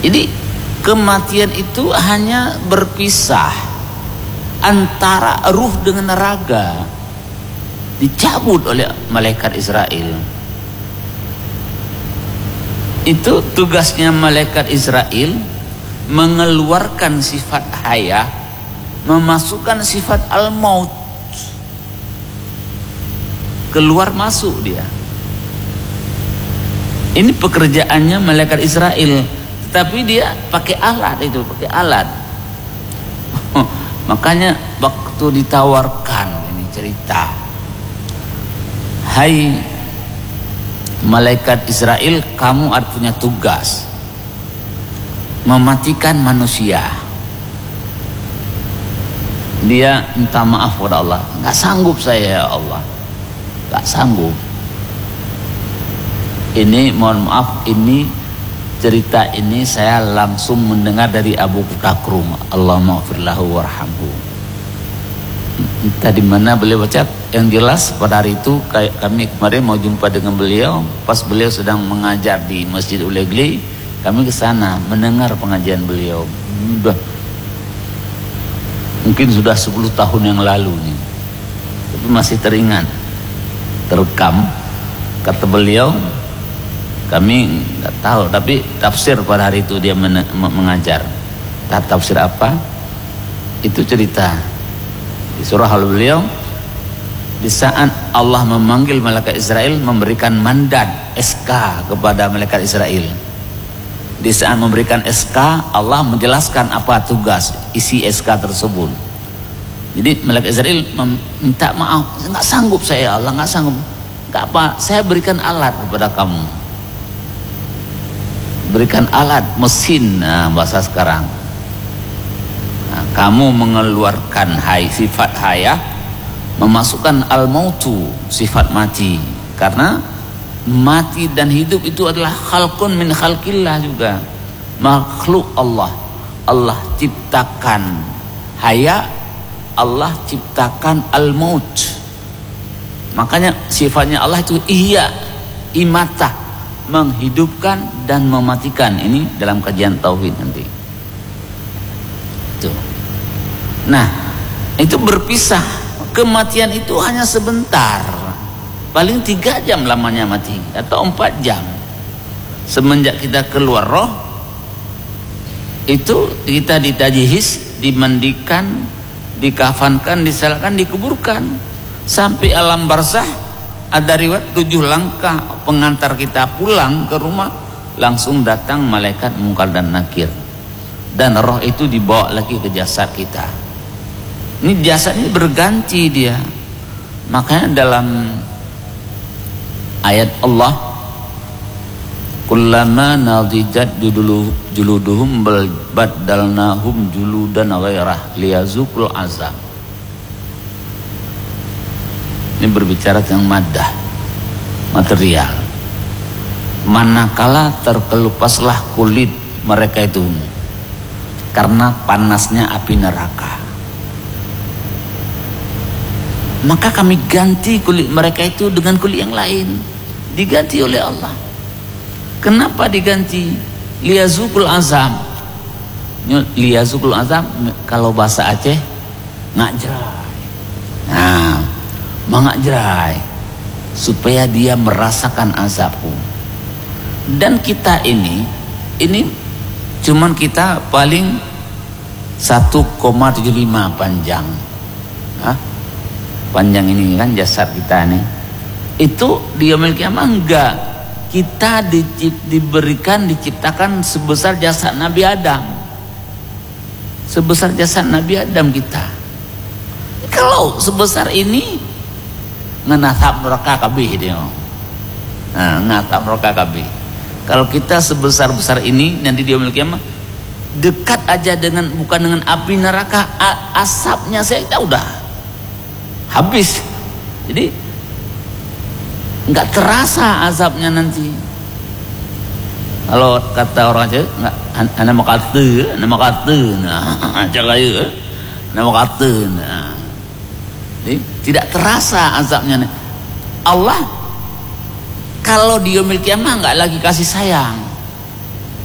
Jadi kematian itu hanya berpisah antara ruh dengan raga, dicabut oleh malaikat Israel. Itu tugasnya malaikat Israel, mengeluarkan sifat hayah, memasukkan sifat al-maut. Keluar masuk dia. Ini pekerjaannya malaikat Israel, tapi dia pakai alat itu, pakai alat. Makanya waktu ditawarkan ini cerita, hai malaikat Israel, kamu ada punya tugas mematikan manusia. Dia minta maaf kepada Allah, nggak sanggup saya ya Allah, nggak sanggup. Ini mohon maaf, ini cerita ini saya langsung mendengar dari Abu Takrum, Allahumma ghfirlahu warhamhu. Entah di mana beliau baca. Yang jelas pada hari itu kami kemarin mau jumpa dengan beliau, pas beliau sedang mengajar di Masjid Ulegli, kami ke sana mendengar pengajian beliau. Mungkin sudah 10 tahun yang lalu nih, tapi masih teringat, terekam. Kata beliau, kami nggak tahu, tapi tafsir pada hari itu dia mengajar. Tafsir apa? Itu cerita di surah beliau, di saat Allah memanggil malaikat Israel, memberikan mandat SK kepada malaikat Israel. Di saat memberikan SK, Allah menjelaskan apa tugas isi SK tersebut. Jadi malaikat Israel minta maaf, nggak sanggup saya Allah, nggak sanggup. Nggak apa, saya berikan alat kepada kamu. Berikan alat, mesin, bahasa sekarang. Kamu mengeluarkan sifat hayah, memasukkan al-mautu, sifat mati. Karena mati dan hidup itu adalah khalqun min khalqillah juga, makhluk Allah. Allah ciptakan hayah, Allah ciptakan al-maut. Makanya sifatnya Allah itu ihya, imatah, menghidupkan dan mematikan. Ini dalam kajian tauhid nanti. Tuh. Nah, itu berpisah. Kematian itu hanya sebentar. Paling 3 jam lamanya mati, atau 4 jam. Semenjak kita keluar roh, itu kita ditajihis, dimandikan, dikafankan, disalatkan, dikuburkan. Sampai alam barzah. Ada riwayat 7 langkah pengantar kita pulang ke rumah, langsung datang malaikat Munkar dan Nakir, dan roh itu dibawa lagi ke jasad kita. Ini jasad ini berganti dia. Makanya dalam ayat Allah, kullama nadijat juluduhum baddalnahum juludan ghairah liyazukul azab. Ini berbicara tentang madah, material. Manakala terkelupaslah kulit mereka itu karena panasnya api neraka, maka kami ganti kulit mereka itu dengan kulit yang lain, diganti oleh Allah. Kenapa diganti? Liyazukul azab. Liyazukul azab kalau bahasa Aceh ngajrai. Nah, mengajrai supaya dia merasakan azabku. Dan kita ini cuman kita paling 1,75 panjang. Panjang ini kan jasad kita nih. Itu di yaumil kiamah enggak. Kita diciptakan sebesar jasad Nabi Adam. Sebesar jasad Nabi Adam kita. Kalau sebesar ini ngenatap neraka kabeh dia. Ngatap neraka kabeh. Kalau kita sebesar-besar ini nanti dia memiliki apa? Dekat aja dengan, bukan dengan api neraka, asapnya saya udah habis. Jadi nggak terasa azabnya nanti. Kalau kata orang aja nggak, nama kata, nah, jaga ya, nama kata, nah. Jadi, tidak terasa azabnya. Allah kalau di yaumil kiamah nggak lagi kasih sayang.